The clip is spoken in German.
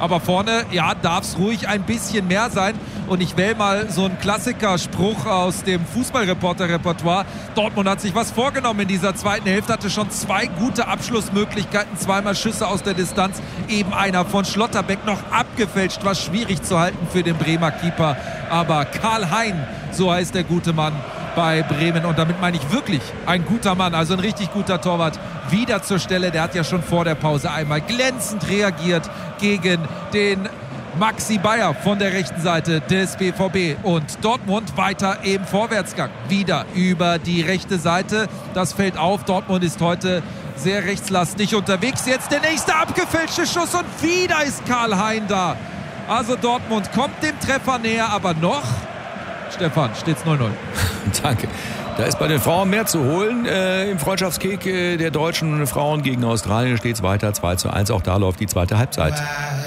Aber vorne, ja, darf es ruhig ein bisschen mehr sein. Und ich wähle mal so einen Klassikerspruch aus dem Fußballreporter-Repertoire. Dortmund hat sich was vorgenommen in dieser zweiten Hälfte, hatte schon 2 gute Abschlussmöglichkeiten, 2-mal Schüsse aus der Distanz, eben einer von Schlotterbeck noch abgefälscht, war schwierig zu halten für den Bremer Keeper. Aber Karl Hein, so heißt der gute Mann bei Bremen, und damit meine ich wirklich ein guter Mann, also ein richtig guter Torwart, wieder zur Stelle. Der hat ja schon vor der Pause einmal glänzend reagiert gegen den Maxi Bayer von der rechten Seite des BVB. Und Dortmund weiter im Vorwärtsgang, wieder über die rechte Seite. Das fällt auf, Dortmund ist heute sehr rechtslastig unterwegs. Jetzt der nächste abgefälschte Schuss und wieder ist Karl Hein da. Also Dortmund kommt dem Treffer näher, aber noch, Stefan, steht's 0-0. Danke. Da ist bei den Frauen mehr zu holen. Im Freundschaftskick der deutschen Frauen gegen Australien steht es weiter 2-1. Auch da läuft die zweite Halbzeit.